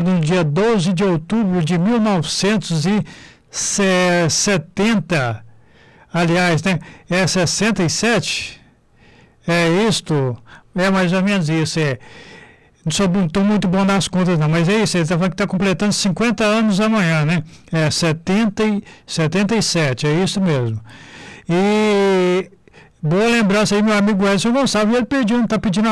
nascido no dia 12 de outubro de 1970. Aliás, né? É 67? É isto? É mais ou menos isso, Não estou muito bom nas contas, não, mas é isso, ele está falando que está completando 50 anos amanhã, né? 77, é isso mesmo. E boa lembrança aí, meu amigo Edson Gonçalves, ele está pedindo